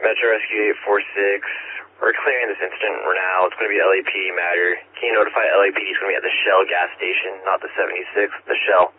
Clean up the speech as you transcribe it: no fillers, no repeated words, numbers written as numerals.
Metro Rescue 846. We're clearing this incident now. It's going to be LAPD matter. Can you notify LAPD it's going to be at the Shell gas station, not the 76, the Shell?